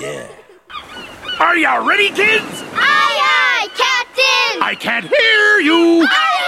Yeah. Are you ready, kids? Aye, aye, Captain! I can't hear you! Aye,